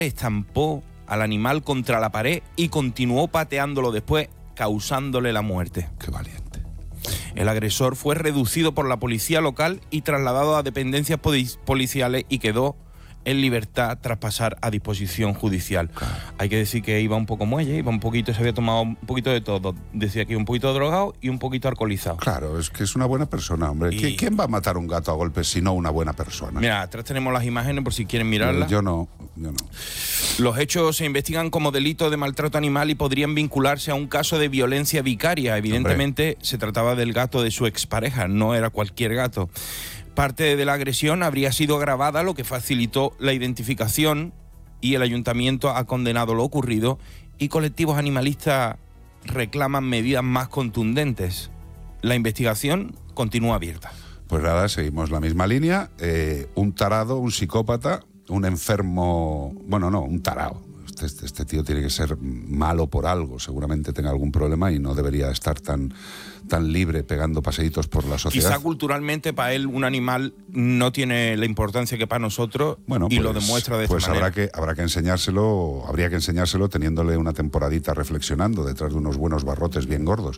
estampó al animal contra la pared y continuó pateándolo después, causándole la muerte. Qué valiente. El agresor fue reducido por la policía local y trasladado a dependencias policiales y quedó en libertad tras pasar a disposición judicial. Claro. Hay que decir que iba un poco muelle, iba un poquito, se había tomado un poquito de todo. Decía que iba un poquito drogado y un poquito alcoholizado. Claro, es que es una buena persona, hombre. Y... ¿Quién va a matar un gato a golpes si no una buena persona? Mira, atrás tenemos las imágenes por si quieren mirarlas. Yo no. Los hechos se investigan como delito de maltrato animal y podrían vincularse a un caso de violencia vicaria. Evidentemente, se trataba del gato de su expareja, no era cualquier gato. Parte de la agresión habría sido agravada, lo que facilitó la identificación, y el ayuntamiento ha condenado lo ocurrido y colectivos animalistas reclaman medidas más contundentes. La investigación continúa abierta. Pues nada, seguimos la misma línea. Un tarado, un psicópata, un enfermo... Bueno, no, un tarao. Este tío tiene que ser malo por algo, seguramente tenga algún problema y no debería estar tan libre pegando paseitos por la sociedad. Quizá culturalmente para él un animal no tiene la importancia que para nosotros, bueno, y pues, lo demuestra de esta manera. Pues habría que enseñárselo teniéndole una temporadita reflexionando detrás de unos buenos barrotes bien gordos.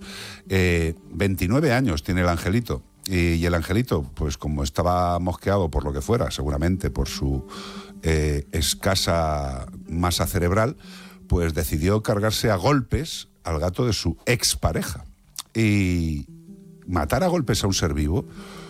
29 años tiene el angelito. Y el angelito, pues como estaba mosqueado por lo que fuera, seguramente por su escasa masa cerebral, pues decidió cargarse a golpes al gato de su expareja. Y matar a golpes a un ser vivo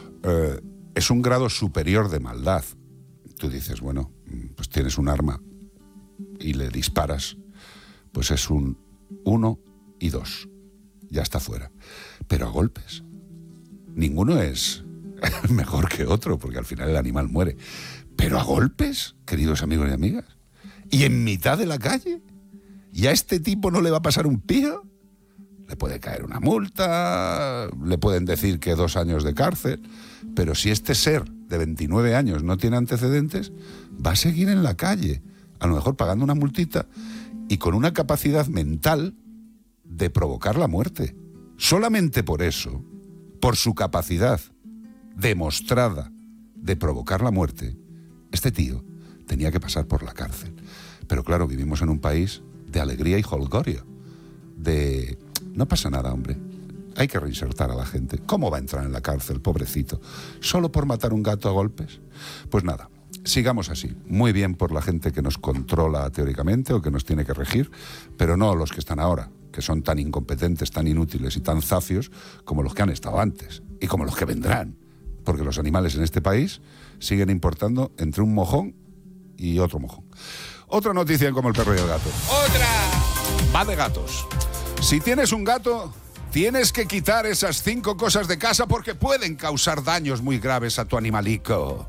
es un grado superior de maldad. Tú dices, bueno, pues tienes un arma y le disparas, pues es un 1 y 2. Ya está fuera. Pero a golpes. Ninguno es mejor que otro, porque al final el animal muere. Pero a golpes, queridos amigos y amigas, y en mitad de la calle, ¿y a este tipo no le va a pasar un pío? Le puede caer una multa, le pueden decir que 2 años de cárcel, pero si este ser de 29 años no tiene antecedentes, va a seguir en la calle, a lo mejor pagando una multita y con una capacidad mental de provocar la muerte. Solamente por eso, por su capacidad demostrada de provocar la muerte, este tío tenía que pasar por la cárcel. Pero claro, vivimos en un país de alegría y jolgorio, de... No pasa nada, hombre. Hay que reinsertar a la gente. ¿Cómo va a entrar en la cárcel, pobrecito? ¿Solo por matar un gato a golpes? Pues nada, sigamos así. Muy bien por la gente que nos controla teóricamente o que nos tiene que regir, pero no los que están ahora, que son tan incompetentes, tan inútiles y tan zafios como los que han estado antes y como los que vendrán. Porque los animales en este país siguen importando entre un mojón y otro mojón. Otra noticia en Como el perro y el gato. ¡Otra! Va de gatos. Si tienes un gato, tienes que quitar esas 5 cosas de casa porque pueden causar daños muy graves a tu animalico.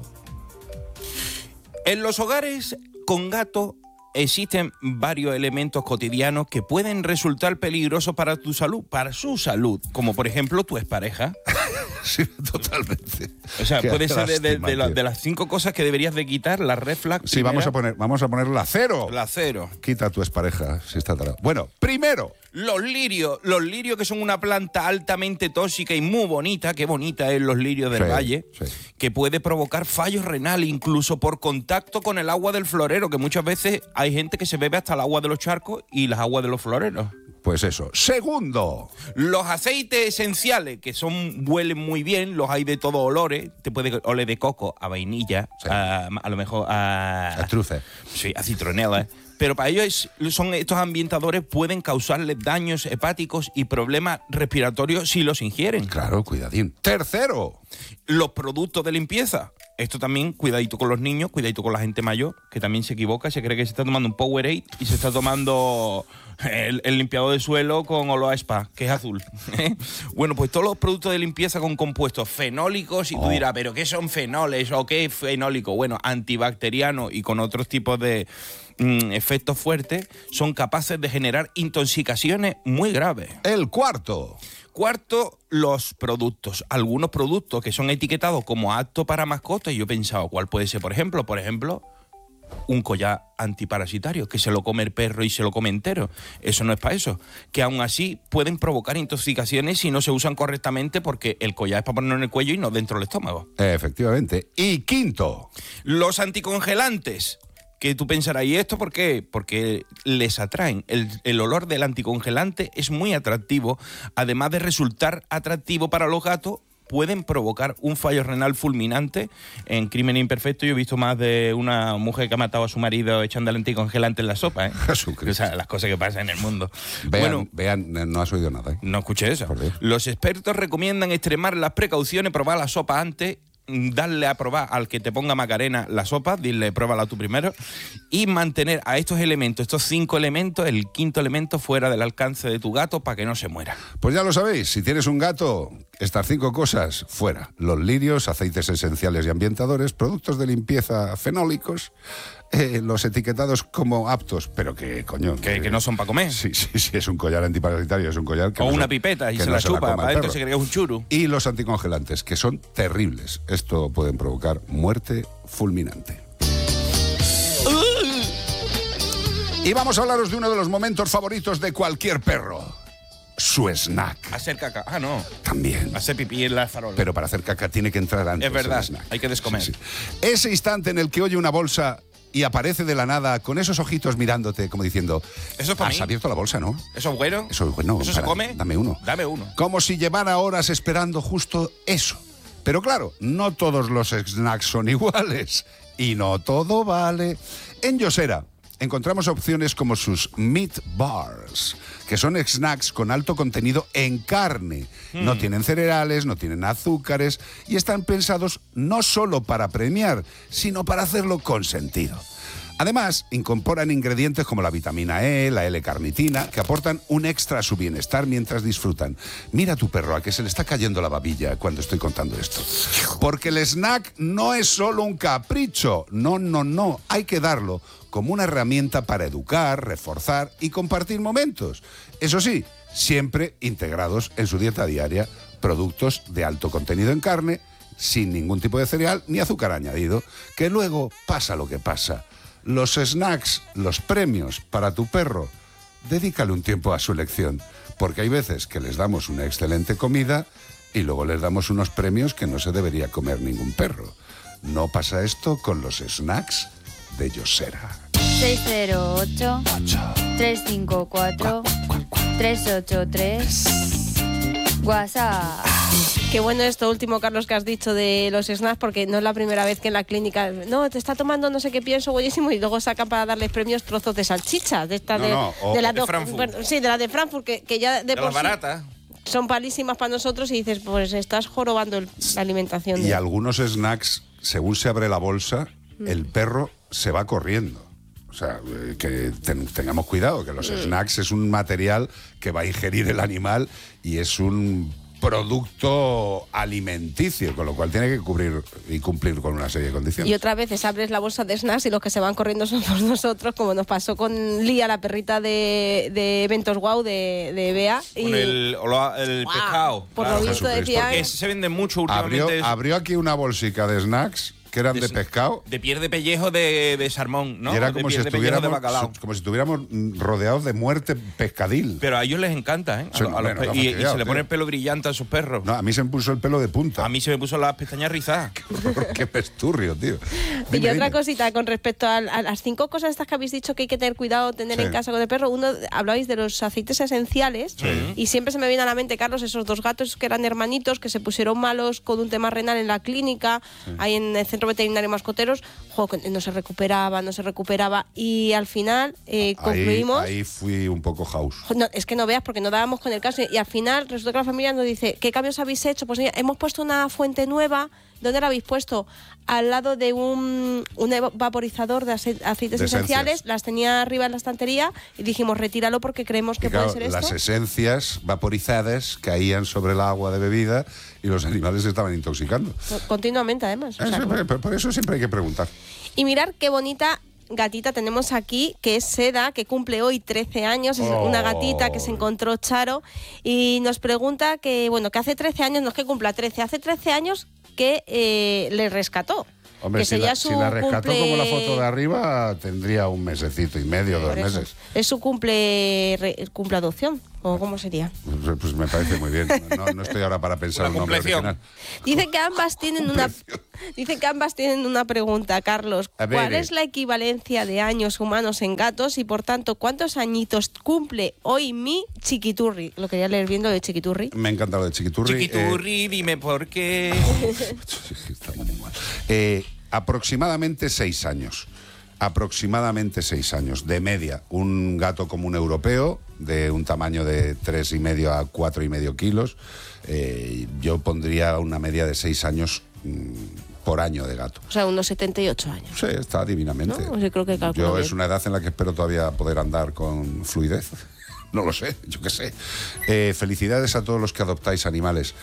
En los hogares con gato existen varios elementos cotidianos que pueden resultar peligrosos para tu salud, para su salud, como por ejemplo tu expareja. Sí, totalmente. O sea, Qué puede ser lástima, de las 5 cosas que deberías de quitar, la red flag. Sí, vamos a poner la 0. La 0. Quita a tu expareja si está tarado. Bueno, primero, Los lirios que son una planta altamente tóxica y muy bonita, qué bonita es los lirios del valle, sí. que puede provocar fallos renales incluso por contacto con el agua del florero, que muchas veces hay gente que se bebe hasta el agua de los charcos y las aguas de los floreros. Pues eso. Segundo, los aceites esenciales, que huelen muy bien, los hay de todos olores, te puede oler de coco, a vainilla, sí. a lo mejor a trufe. Sí, a citronela. Pero para ellos estos ambientadores pueden causarles daños hepáticos y problemas respiratorios si los ingieren. Claro, cuidadín. Tercero, Los productos de limpieza. Esto también, cuidadito con los niños, cuidadito con la gente mayor, que también se equivoca, se cree que se está tomando un Powerade y se está tomando el limpiador de suelo con olor a spa, que es azul. Bueno, pues todos los productos de limpieza con compuestos fenólicos, y tú dirás, ¿pero qué son fenoles o qué es fenólico? Bueno, antibacterianos y con otros tipos de efectos fuertes, son capaces de generar intoxicaciones muy graves. el cuarto, los productos. Algunos productos que son etiquetados como apto para mascotas, y yo he pensado, ¿cuál puede ser? Por ejemplo, un collar antiparasitario, que se lo come el perro y se lo come entero. Eso no es para eso. Que aún así pueden provocar intoxicaciones si no se usan correctamente, porque el collar es para ponerlo en el cuello y no dentro del estómago. efectivamente. Y quinto, Los anticongelantes, Que tú pensarás, ¿y esto por qué? Porque les atraen. El olor del anticongelante es muy atractivo, además de resultar atractivo para los gatos. Pueden provocar un fallo renal fulminante. En Crimen Imperfecto yo he visto más de una mujer que ha matado a su marido echando el anticongelante en la sopa, ¿eh? Jesucristo. O sea, las cosas que pasan en el mundo. Vean, no has oído nada, ¿eh? No escuché eso. Los expertos recomiendan extremar las precauciones, probar la sopa antes, darle a probar al que te ponga Macarena la sopa, dile, pruébala tú primero, y mantener a estos elementos, estos 5 elementos, el quinto elemento fuera del alcance de tu gato para que no se muera. Pues ya lo sabéis, si tienes un gato, estas 5 cosas fuera. Los lirios, aceites esenciales y ambientadores, productos de limpieza fenólicos, los etiquetados como aptos, pero que, coño... Que no son para comer. Sí, es un collar antiparasitario, es un collar que... O una pipeta y se la chupa, para adentro se cree que es un churu. Y los anticongelantes, que son terribles. Esto pueden provocar muerte fulminante. Y vamos a hablaros de uno de los momentos favoritos de cualquier perro. Su snack. Hacer caca. Ah, no. También. Hacer pipí en la farola. Pero para hacer caca tiene que entrar antes. Es verdad, el snack. hay que descomer. Sí. Ese instante en el que oye una bolsa y aparece de la nada con esos ojitos mirándote como diciendo... Eso es para mí. Has abierto la bolsa, ¿no? ¿Eso es bueno? Eso es bueno. ¿Eso se come? Dame uno. Dame uno. Como si llevara horas esperando justo eso. Pero claro, no todos los snacks son iguales. Y no todo vale. En Yosera encontramos opciones como sus Meat Bars, que son snacks con alto contenido en carne. No tienen cereales, no tienen azúcares y están pensados no solo para premiar, sino para hacerlo con sentido. Además, incorporan ingredientes como la vitamina E, la L-carnitina, que aportan un extra a su bienestar mientras disfrutan. Mira a tu perro, a que se le está cayendo la babilla cuando estoy contando esto. Porque el snack no es solo un capricho. No. Hay que darlo como una herramienta para educar, reforzar y compartir momentos. Eso sí, siempre integrados en su dieta diaria, productos de alto contenido en carne, sin ningún tipo de cereal ni azúcar añadido, que luego pasa lo que pasa. Los snacks, los premios para tu perro, dedícale un tiempo a su elección, porque hay veces que les damos una excelente comida y luego les damos unos premios que no se debería comer ningún perro. No pasa esto con los snacks de Yosera. 608-354-383 WhatsApp. Qué bueno esto último, Carlos, que has dicho de los snacks, porque no es la primera vez que en la clínica, no, te está tomando no sé qué pienso, buenísimo, y luego sacan para darles premios trozos de salchicha, de esta de la de Frankfurt. Sí, de la de Frankfurt, que ya de por las baratas. Son palísimas para nosotros y dices, pues estás jorobando la alimentación. Y algunos snacks, según se abre la bolsa, el perro se va corriendo. O sea, que tengamos cuidado, que los snacks es un material que va a ingerir el animal y es un producto alimenticio, con lo cual tiene que cubrir y cumplir con una serie de condiciones. Y otras veces abres la bolsa de snacks y los que se van corriendo somos nosotros, como nos pasó con Lía, la perrita de Eventos Wow de Bea. Con el pescado. Por lo visto decían... Porque se venden mucho últimamente. Abrió aquí una bolsica de snacks que eran de pescado. De piel de pellejo de salmón, ¿no? Y era como si estuviéramos rodeados de muerte pescadil. Pero a ellos les encanta, ¿eh? Y se le pone el pelo brillante a sus perros. No, a mí se me puso el pelo de punta. A mí se me puso las pestañas rizadas. Qué pesturrio, tío. Y otra cosita con respecto a las 5 cosas estas que habéis dicho que hay que tener cuidado, tener en casa con el perro. Uno, hablabais de los aceites esenciales y siempre se me viene a la mente, Carlos, esos 2 gatos que eran hermanitos, que se pusieron malos con un tema renal en la clínica, ahí en el centro veterinario Mascoteros, no se recuperaba y al final concluimos... Ahí fui un poco house. No, es que no veas, porque no dábamos con el caso y al final resulta que la familia nos dice, ¿qué cambios habéis hecho? Pues hemos puesto una fuente nueva. ¿Dónde la habéis puesto? Al lado de un vaporizador de aceites esenciales. Las tenía arriba en la estantería y dijimos, retíralo porque creemos que puede ser esto. Las esencias vaporizadas caían sobre el agua de bebida y los animales se estaban intoxicando. Continuamente, además. Por eso siempre hay que preguntar. Y mirar qué bonita gatita tenemos aquí, que es Seda, que cumple hoy 13 años, es una gatita que se encontró Charo y nos pregunta que hace 13 años, no es que cumpla 13, hace 13 años que le rescató. Hombre, que si la rescató como la foto de arriba, tendría un mesecito y medio, 2 meses. Es su cumple adopción. ¿O cómo sería? Pues me parece muy bien. No estoy ahora para pensar un nombre original. Dicen que ambas tienen una pregunta, Carlos. ¿Cuál es la equivalencia de años humanos en gatos y, por tanto, cuántos añitos cumple hoy mi chiquiturri? Lo quería leer viendo de chiquiturri. Me encanta lo de chiquiturri. Chiquiturri, dime por qué. Estamos muy mal. Aproximadamente 6 años. Aproximadamente 6 años, de media. Un gato común europeo, de un tamaño de 3,5 a 4,5 kilos. Yo pondría una media de 6 años por año de gato. O sea, unos 78 años. Sí, está divinamente. ¿No? Yo creo que yo es una edad en la que espero todavía poder andar con fluidez. No lo sé, yo qué sé. Felicidades a todos los que adoptáis animales.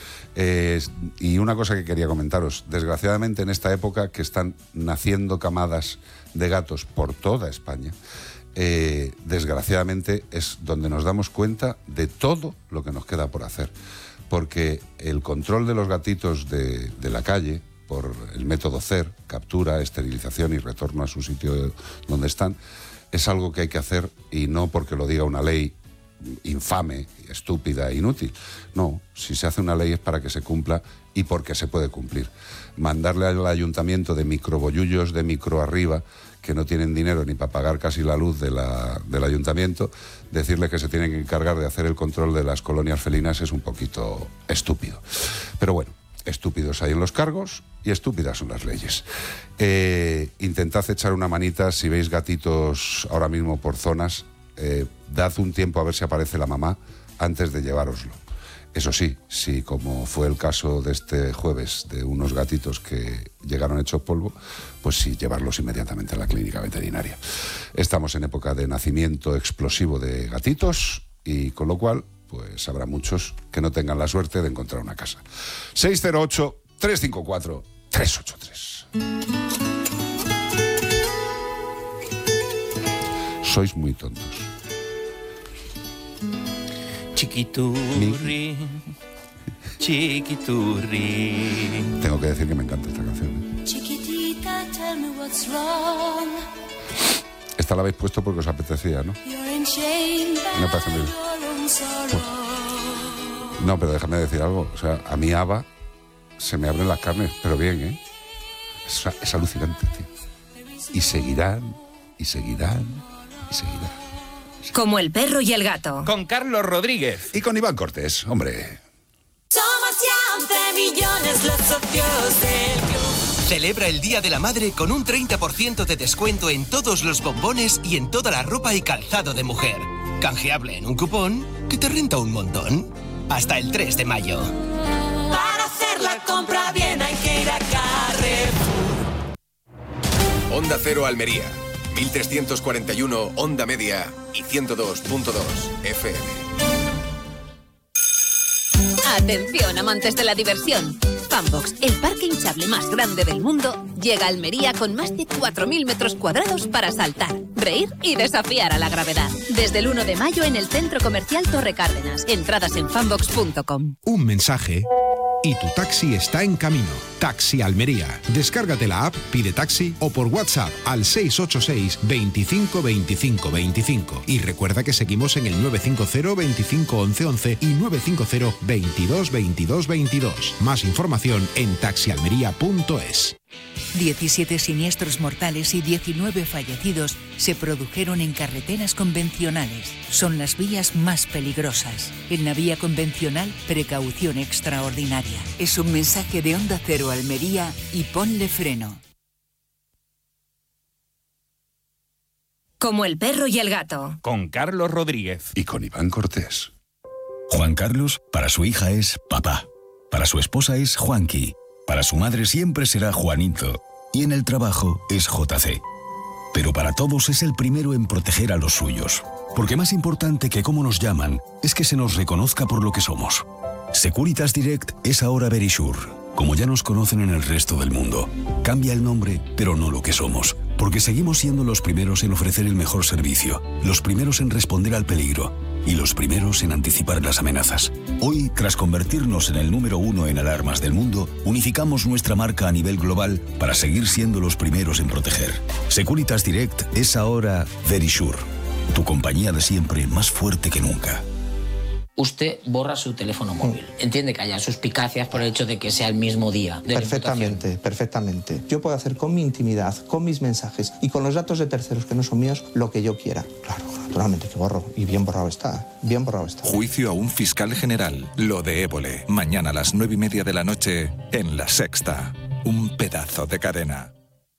Y una cosa que quería comentaros. Desgraciadamente, en esta época que están naciendo camadas de gatos por toda España, desgraciadamente es donde nos damos cuenta de todo lo que nos queda por hacer. Porque el control de los gatitos de la calle, por el método CER, captura, esterilización y retorno a su sitio donde están, es algo que hay que hacer, y no porque lo diga una ley infame, estúpida e inútil. No, si se hace una ley es para que se cumpla y porque se puede cumplir. Mandarle al ayuntamiento de microbollullos de micro arriba, que no tienen dinero ni para pagar casi la luz del ayuntamiento, decirle que se tienen que encargar de hacer el control de las colonias felinas es un poquito estúpido. Pero bueno, estúpidos hay en los cargos y estúpidas son las leyes. Intentad echar una manita si veis gatitos ahora mismo por zonas. Dad un tiempo a ver si aparece la mamá antes de llevároslo. Eso sí, si como fue el caso de este jueves de unos gatitos que llegaron hechos polvo, pues sí, llevarlos inmediatamente a la clínica veterinaria. Estamos en época de nacimiento explosivo de gatitos y con lo cual pues habrá muchos que no tengan la suerte de encontrar una casa. 608-354-383. Sois muy tontos. Chiquiturri, chiquiturri. Tengo que decir que me encanta esta canción. Chiquitita, tell me what's wrong. Esta la habéis puesto porque os apetecía, ¿no? Me parece muy bien. No, pero déjame decir algo. O sea, a mí ABBA se me abren las carnes, pero bien, ¿eh? Es alucinante, tío. Y seguirán, y seguirán, y seguirán. Como el perro y el gato. Con Carlos Rodríguez. Y con Iván Cortés, hombre. Somos ya 11 millones los socios del club. Celebra el Día de la Madre con un 30% de descuento en todos los bombones y en toda la ropa y calzado de mujer. Canjeable en un cupón que te renta un montón. Hasta el 3 de mayo. Para hacer la compra bien hay que ir a Carrefour. Onda Cero Almería, 1341 Onda Media y 102.2 FM. Atención, amantes de la diversión. Funbox, el parque hinchable más grande del mundo, llega a Almería con más de 4.000 metros cuadrados para saltar, reír y desafiar a la gravedad. Desde el 1 de mayo en el Centro Comercial Torre Cárdenas. Entradas en funbox.com. Un mensaje y tu taxi está en camino. Taxi Almería. Descárgate la app, pide taxi o por WhatsApp al 686 25 25 25. Y recuerda que seguimos en el 950 25 11 11 y 950 22 22 22. Más información en taxialmería.es. 17 siniestros mortales y 19 fallecidos se produjeron en carreteras convencionales. Son las vías más peligrosas. En la vía convencional, precaución extraordinaria. Es un mensaje de Onda Cero Almería y ponle freno. Como el perro y el gato. Con Carlos Rodríguez. Y con Iván Cortés. Juan Carlos, para su hija es papá. Para su esposa es Juanqui. Para su madre siempre será Juanito. Y en el trabajo es JC. Pero para todos es el primero en proteger a los suyos. Porque más importante que cómo nos llaman es que se nos reconozca por lo que somos. Securitas Direct es ahora Verisure, como ya nos conocen en el resto del mundo. Cambia el nombre, pero no lo que somos. Porque seguimos siendo los primeros en ofrecer el mejor servicio, los primeros en responder al peligro y los primeros en anticipar las amenazas. Hoy, tras convertirnos en el número 1 en alarmas del mundo, unificamos nuestra marca a nivel global para seguir siendo los primeros en proteger. Securitas Direct es ahora Verisure, tu compañía de siempre más fuerte que nunca. usted borra su teléfono móvil. Entiende que haya suspicacias por el hecho de que sea el mismo día de Perfectamente, perfectamente. Yo puedo hacer con mi intimidad, con mis mensajes y con los datos de terceros que no son míos lo que yo quiera. Claro, naturalmente que borro. Y bien borrado está. Bien borrado está. Juicio a un fiscal general. Lo de Évole. Mañana a las 9:30 de la noche en La Sexta. Un pedazo de cadena.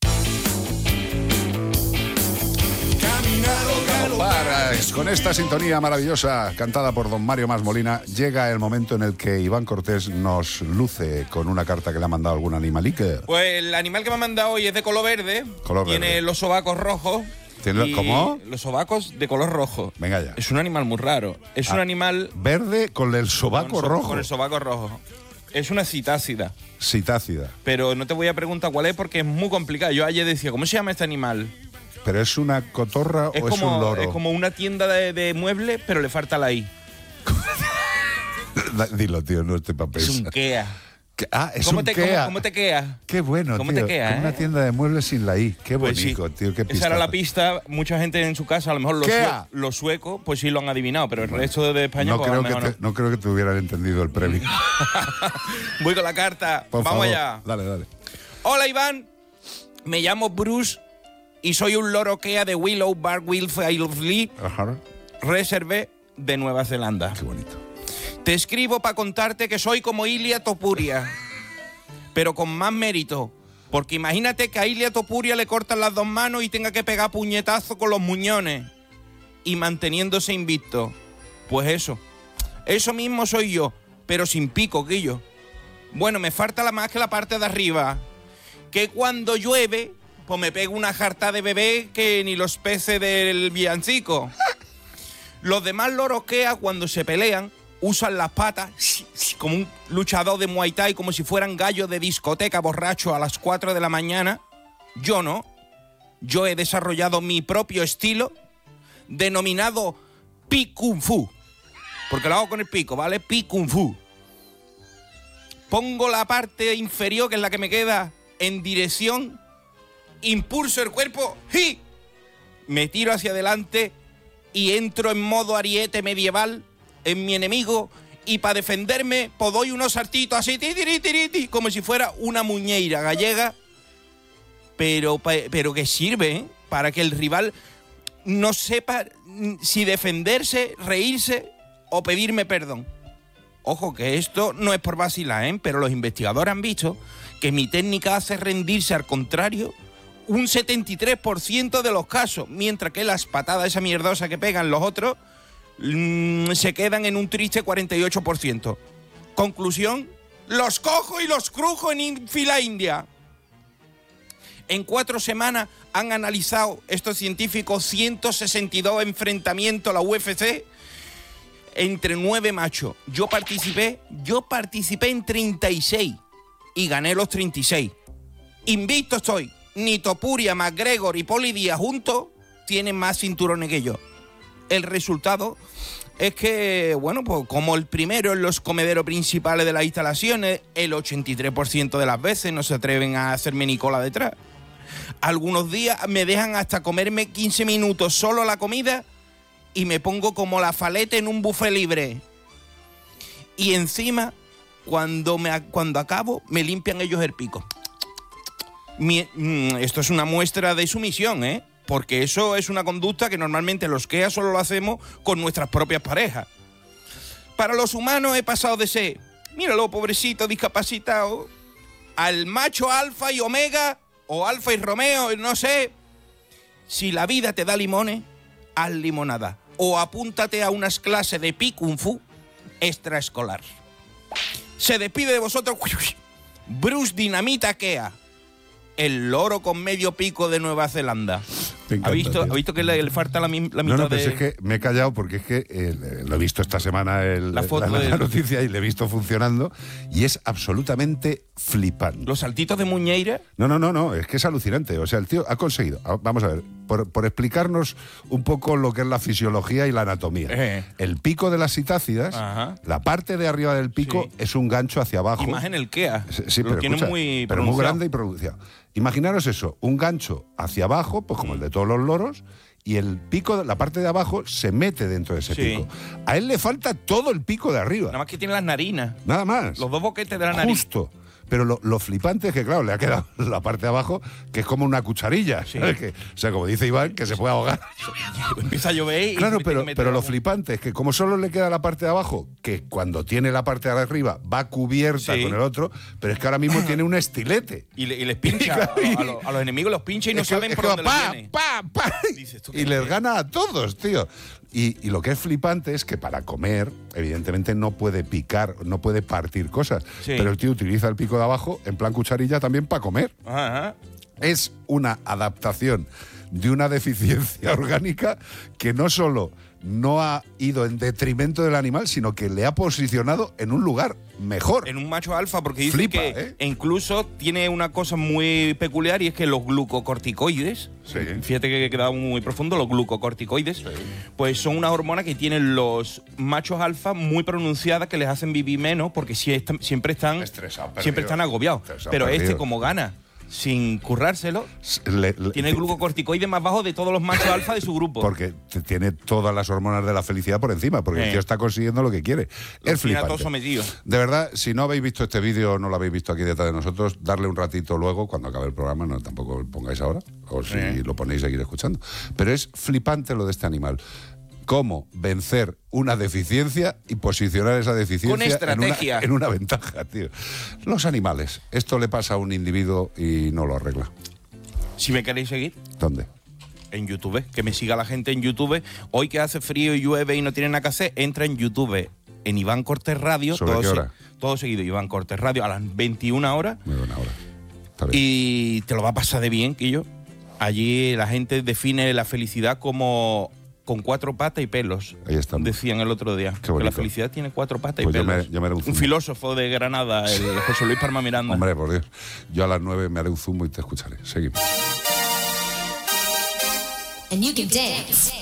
Con esta sintonía maravillosa cantada por don Mario Mas Molina, llega el momento en el que Iván Cortés nos luce con una carta que le ha mandado algún animalique. Pues el animal que me ha mandado hoy es de color verde. Tiene verde. los sobacos rojos. ¿Cómo? Los sobacos de color rojo. Venga ya. Es un animal muy raro. Es un animal... Verde con el sobaco rojo. Con el sobaco rojo. Es una citácida. Citácida. Pero no te voy a preguntar cuál es porque es muy complicado. Yo ayer decía, ¿cómo se llama este animal? ¿Pero es una cotorra o es un loro? Es como una tienda de muebles, pero le falta la I. Dilo, tío, no esté papel. Es un Kea. Es un Kea. ¿Cómo te quea? Qué bueno, ¿Cómo tío. te quea, Una tienda de muebles sin la I. Qué Pues bonito, sí. tío. Qué pista. Esa era la pista. Mucha gente en su casa, a lo mejor los suecos, pues sí lo han adivinado, pero el resto de España, No, pues a creo lo que mejor no creo que te hubieran entendido el premio. Voy con la carta. Por Vamos favor. allá. Dale. Hola, Iván. Me llamo Bruce y soy un loro Kea de Willow Bar Wilfiley Reserve de Nueva Zelanda. Qué bonito. Te escribo para contarte que soy como Ilia Topuria, pero con más mérito. Porque imagínate que a Ilia Topuria le cortan las dos manos y tenga que pegar puñetazo con los muñones y manteniéndose invicto. Pues eso mismo soy yo, pero sin pico, Guillo. Bueno, me falta más que la parte de arriba, que cuando llueve, pues me pego una jarta de bebé que ni los peces del villancico. Los demás loros Kea, cuando se pelean, usan las patas como un luchador de Muay Thai, como si fueran gallos de discoteca borracho a las 4 de la mañana. Yo no. Yo he desarrollado mi propio estilo denominado Pi Kung Fu. Porque lo hago con el pico, ¿vale? Pi Kung Fu. Pongo la parte inferior, que es la que me queda, en dirección, impulso el cuerpo, ¡y! Me tiro hacia adelante y entro en modo ariete medieval en mi enemigo, y para defenderme pues doy unos saltitos así, como si fuera una muñeira gallega, pero que sirve, ¿eh? Para que el rival no sepa si defenderse, reírse o pedirme perdón. Ojo, que esto no es por vacilar, ¿eh? Pero los investigadores han visto que mi técnica hace rendirse, al contrario, un 73% de los casos, mientras que las patadas esa mierdosa que pegan los otros se quedan en un triste 48%. Conclusión, los cojo y los crujo en fila india. En 4 semanas han analizado estos científicos 162 enfrentamientos a la UFC entre 9 machos. Yo participé en 36 y gané los 36. Invicto estoy. Ni Topuria, McGregor y Poli Díaz juntos tienen más cinturones que yo. El resultado es que, bueno, pues como el primero en los comederos principales de las instalaciones, el 83% de las veces no se atreven a hacerme ni cola detrás. Algunos días me dejan hasta comerme 15 minutos solo la comida y me pongo como la faleta en un buffet libre. Y encima, cuando acabo, me limpian ellos el pico. Esto es una muestra de sumisión, ¿eh? Porque eso es una conducta que normalmente los Kea solo lo hacemos con nuestras propias parejas. Para los humanos he pasado de ser, míralo, pobrecito, discapacitado, al macho alfa y omega, o alfa y Romeo, no sé. Si la vida te da limones, haz limonada. O apúntate a unas clases de Pi Kung Fu extraescolar. Se despide de vosotros Bruce Dinamita Kea, el loro con medio pico de Nueva Zelanda. Encanta, ¿Ha visto que le falta la mitad no, de...? pues es que me he callado porque es que lo he visto esta semana la noticia y le he visto funcionando y es absolutamente flipante. ¿Los saltitos de muñeira? No, es que es alucinante. O sea, el tío ha conseguido, vamos a ver, por explicarnos un poco lo que es la fisiología y la anatomía. El pico de las citácidas, la parte de arriba del pico es un gancho hacia abajo. Imagen el Kea. Sí, lo tiene muy grande y pronunciado. Imaginaros eso, un gancho hacia abajo, pues como el de todos los loros, y el pico, la parte de abajo, se mete dentro de ese pico. A él le falta todo el pico de arriba. Nada más que tiene las narinas. Nada más. Los 2 boquetes de la nariz. Justo. Pero lo flipante es que, claro, le ha quedado la parte de abajo, que es como una cucharilla. Sí. ¿Sabes? O sea, como dice Iván, que se puede ahogar. Empieza a llover y... Claro, pero lo flipante es que como solo le queda la parte de abajo, que cuando tiene la parte de arriba va cubierta con el otro, pero es que ahora mismo tiene un estilete. Y les pincha, a los enemigos los pincha y no saben por dónde les viene. Y les gana a todos, tío. Y lo que es flipante es que para comer, evidentemente no puede picar, no puede partir cosas. Sí. Pero el tío utiliza el pico de abajo en plan cucharilla también para comer. Ajá. Es una adaptación de una deficiencia orgánica que no solo no ha ido en detrimento del animal, sino que le ha posicionado en un lugar mejor. En un macho alfa, porque dice Flipa, que incluso tiene una cosa muy peculiar y es que los glucocorticoides, fíjate que he quedado muy profundo, los glucocorticoides, pues son una hormona que tienen los machos alfa muy pronunciadas que les hacen vivir menos porque siempre están agobiados. Pero este, como gana sin currárselo, tiene el glucocorticoide más bajo de todos los machos alfa de su grupo. Porque tiene todas las hormonas de la felicidad por encima, porque el tío está consiguiendo lo que quiere. Es flipante. Todo sometido. De verdad, si no habéis visto este vídeo, no lo habéis visto aquí detrás de nosotros, darle un ratito luego, cuando acabe el programa, no tampoco lo pongáis ahora, o si lo ponéis, seguir escuchando. Pero es flipante lo de este animal. Cómo vencer una deficiencia y posicionar esa deficiencia con estrategia en una ventaja, tío. Los animales. Esto le pasa a un individuo y no lo arregla. Si me queréis seguir. ¿Dónde? En YouTube. Que me siga la gente en YouTube. Hoy que hace frío y llueve y no tiene nada que hacer, entra en YouTube, en Iván Cortés Radio. ¿Sobre qué hora? Todo seguido, Iván Cortés Radio, a las 21 horas. Muy buena hora. Está bien. Y te lo va a pasar de bien, Quillo. Allí la gente define la felicidad como con 4 patas y pelos. Ahí estamos. Decían el otro día. Que la felicidad tiene 4 patas pues y pelos. yo me haré un filósofo de Granada, el José Luis Parma Miranda. Hombre, por Dios. Yo a las 9 me haré un zumo y te escucharé. Seguimos. And you can dance.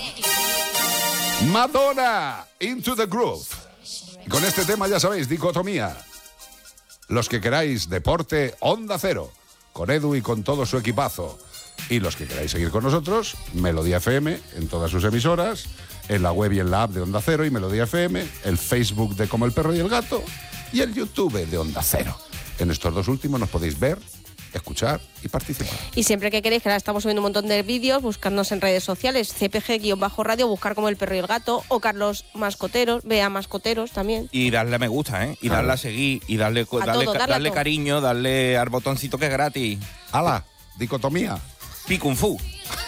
Madonna, Into the Groove. Y con este tema, ya sabéis, dicotomía. Los que queráis deporte, Onda Cero, con Edu y con todo su equipazo. Y los que queráis seguir con nosotros, Melodía FM, en todas sus emisoras, en la web y en la app de Onda Cero y Melodía FM, el Facebook de Como el Perro y el Gato y el YouTube de Onda Cero. En estos 2 últimos nos podéis ver, escuchar y participar. Y siempre que queréis, que ahora estamos subiendo un montón de vídeos, buscarnos en redes sociales, CPG-radio, buscar Como el Perro y el Gato, o Carlos Mascoteros, Bea Mascoteros también. Y darle a me gusta, ¿eh? Y darle a seguir, y darle cariño, darle al botoncito que es gratis. ¡Hala! Dicotomía. Pi Kung Fu.